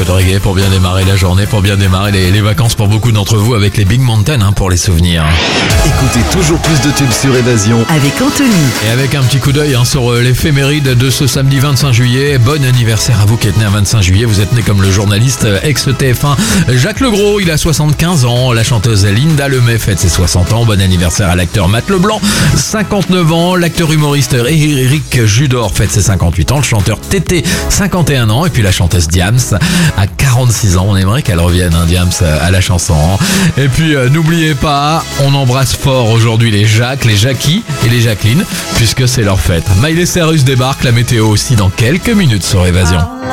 peu de reggae pour bien démarrer la journée, pour bien démarrer les vacances pour beaucoup d'entre vous avec les Big Mountain pour les souvenirs. Écoutez toujours plus de tubes sur Évasion avec Anthony. Et avec un petit coup d'œil sur l'éphéméride de ce samedi 25 juillet. Bon anniversaire à vous qui êtes né à 25 juillet. Vous êtes né comme le journaliste ex-TF1 Jacques Legros, il a 75 ans. La chanteuse Linda Lemay fête ses 60 ans. Bon anniversaire à l'acteur Matt Leblanc, 59 ans. L'acteur humoriste Éric Judor fête ses 58 ans. Le chanteur Tété, 51 ans. Et puis la chanteuse Diams à 46 ans. On aimerait qu'elle revienne, Diams, à la chanson. Et puis n'oubliez pas, on embrasse fort aujourd'hui les Jacques, les Jackie et les Jacqueline, puisque c'est leur fête. Miley Cyrus débarque, la météo aussi dans quelques minutes sur Évasion.